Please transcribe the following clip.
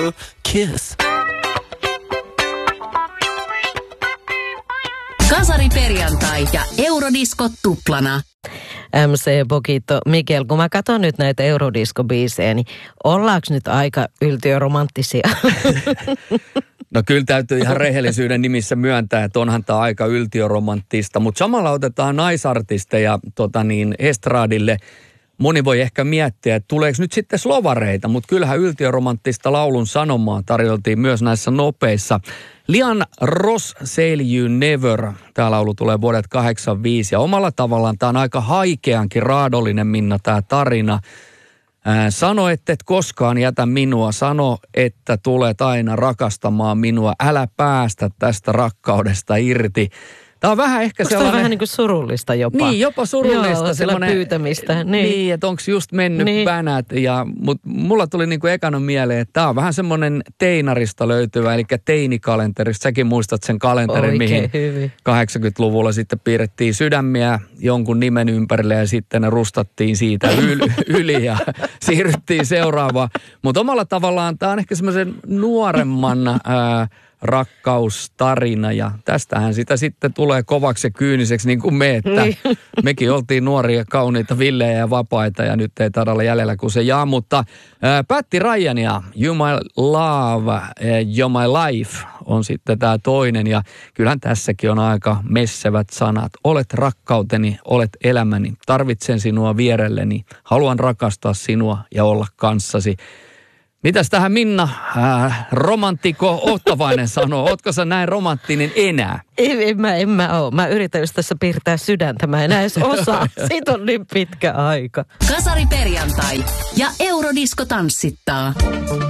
kiss. Kasari perjantai ja Eurodisko tuplana. MC Bokito, Mikel, kun mä katson nyt näitä Eurodisko-biisejä, niin ollaanko nyt aika yltiöromanttisia? No kyllä täytyy ihan rehellisyyden nimissä myöntää, että onhan tämä aika yltiöromanttista, mutta samalla otetaan naisartisteja estradille. Moni voi ehkä miettiä, että tuleeko nyt sitten slovareita, mutta kyllähän yltiöromanttista laulun sanomaa tarjoltiin myös näissä nopeissa. Lian Ross Sail You Never, tämä laulu tulee vuodelta 85 ja omalla tavallaan tämä on aika haikeankin raadollinen, Minna, tämä tarina. Sano, että et koskaan jätä minua, sano, että tulet aina rakastamaan minua, älä päästä tästä rakkaudesta irti. Tämä on vähän ehkä sellainen... vähän niin kuin surullista jopa. Niin, jopa surullista. Joo, sellainen pyytämistä. Niin, että onko just mennyt bänät. Mutta mulla tuli niin kuin ekana mieleen, että tämä on vähän semmoinen teinarista löytyvä, eli teinikalenterista. Säkin muistat sen kalenterin, mihin hyvin 80-luvulla sitten piirrettiin sydämiä jonkun nimen ympärille ja sitten ne rustattiin siitä yli ja siirryttiin seuraavaan. Mutta omalla tavallaan tämä on ehkä semmoisen nuoremman... rakkaustarina ja tästähän sitä sitten tulee kovaksi ja kyyniseksi niin kuin me, että mekin oltiin nuoria, kauniita, villejä ja vapaita ja nyt ei taida olla jäljellä kuin se jaa, mutta Patti Ryan ja You My Love, You're My Life on sitten tämä toinen ja kyllähän tässäkin on aika messevät sanat. Olet rakkauteni, olet elämäni, tarvitsen sinua vierelleni, haluan rakastaa sinua ja olla kanssasi. Mitäs tähän Minna, romantikko Ottavainen sanoo? Ootko sä näin romanttinen enää? En mä oo. Mä yritän just tässä piirtää sydäntä. Mä enää edes osaa. Siitä on niin pitkä aika. Kasari perjantai ja Eurodisko tanssittaa.